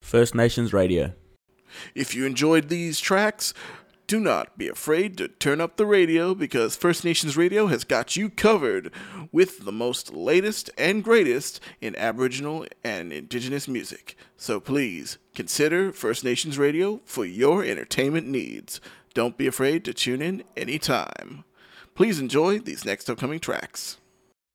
First Nations Radio. If you enjoyed these tracks, do not be afraid to turn up the radio because First Nations Radio has got you covered with the most latest and greatest in Aboriginal and Indigenous music. So please consider First Nations Radio for your entertainment needs. Don't be afraid to tune in anytime. Please enjoy these next upcoming tracks.